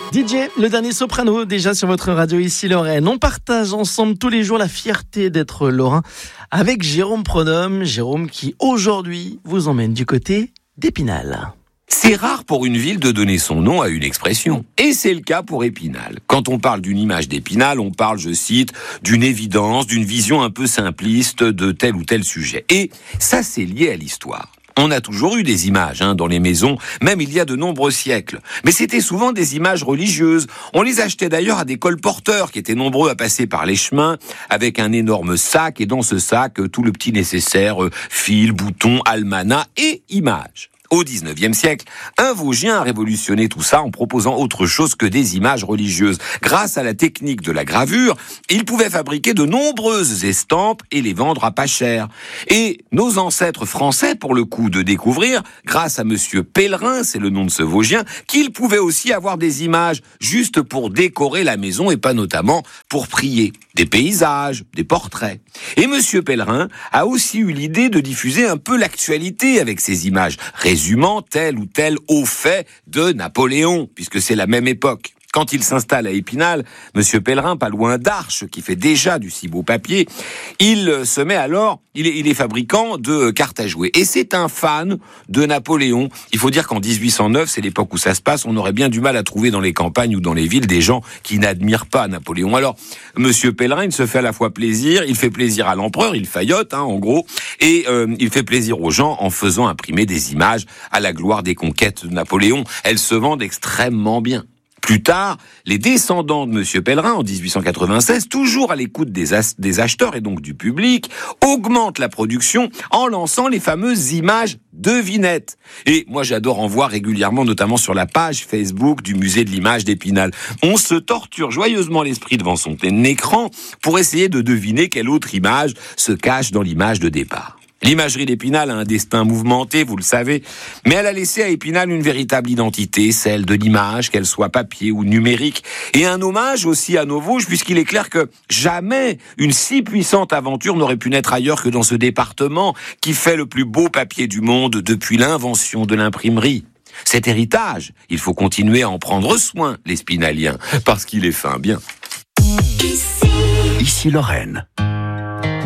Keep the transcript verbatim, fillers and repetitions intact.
D J, le dernier soprano, déjà sur votre radio ici Lorraine. On partage ensemble tous les jours la fierté d'être lorrain avec Jérôme Pronhomme. Jérôme qui aujourd'hui vous emmène du côté d'Épinal. C'est rare pour une ville de donner son nom à une expression. Et c'est le cas pour Épinal. Quand on parle d'une image d'Épinal, on parle, je cite, d'une évidence, d'une vision un peu simpliste de tel ou tel sujet. Et ça, c'est lié à l'histoire. On a toujours eu des images hein, dans les maisons, même il y a de nombreux siècles. Mais c'était souvent des images religieuses. On les achetait d'ailleurs à des colporteurs qui étaient nombreux à passer par les chemins avec un énorme sac. Et dans ce sac, tout le petit nécessaire, euh, fil, boutons, almanach et images. Au dix-neuvième siècle, un Vosgien a révolutionné tout ça en proposant autre chose que des images religieuses. Grâce à la technique de la gravure, il pouvait fabriquer de nombreuses estampes et les vendre à pas cher. Et nos ancêtres français, pour le coup, de découvrir, grâce à Monsieur Pellerin, c'est le nom de ce Vosgien, qu'il pouvait aussi avoir des images juste pour décorer la maison et pas notamment pour prier. Des paysages, des portraits. Et Monsieur Pellerin a aussi eu l'idée de diffuser un peu l'actualité avec ces images, résumant tel ou tel haut fait de Napoléon, puisque c'est la même époque. Quand il s'installe à Épinal, Monsieur Pellerin, pas loin d'Arches, qui fait déjà du si beau papier, il se met alors, il est, il est fabricant de cartes à jouer. Et c'est un fan de Napoléon. Il faut dire qu'en dix-huit cent neuf, c'est l'époque où ça se passe, on aurait bien du mal à trouver dans les campagnes ou dans les villes des gens qui n'admirent pas Napoléon. Alors, Monsieur Pellerin, il se fait à la fois plaisir, il fait plaisir à l'empereur, il faillote, hein, en gros, et euh, il fait plaisir aux gens en faisant imprimer des images à la gloire des conquêtes de Napoléon. Elles se vendent extrêmement bien. Plus tard, les descendants de Monsieur Pellerin, en dix-huit cent quatre-vingt-seize, toujours à l'écoute des, as- des acheteurs et donc du public, augmentent la production en lançant les fameuses images devinettes. Et moi, j'adore en voir régulièrement, notamment sur la page Facebook du musée de l'image d'Épinal. On se torture joyeusement l'esprit devant son écran pour essayer de deviner quelle autre image se cache dans l'image de départ. L'imagerie d'Épinal a un destin mouvementé, vous le savez, mais elle a laissé à Épinal une véritable identité, celle de l'image, qu'elle soit papier ou numérique, et un hommage aussi à nos Vosges, puisqu'il est clair que jamais une si puissante aventure n'aurait pu naître ailleurs que dans ce département qui fait le plus beau papier du monde depuis l'invention de l'imprimerie. Cet héritage, il faut continuer à en prendre soin, les Spinaliens, parce qu'il est fin bien. Ici Lorraine.